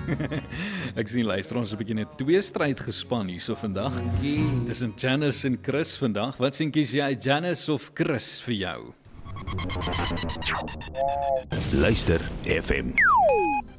Ek sien luister ons 'n bietjie net twee stryd gespan hierso vandag. Tussen Janice en Chris vandag. Wat sien kies jy, Janice of Chris vir jou? Luister FM.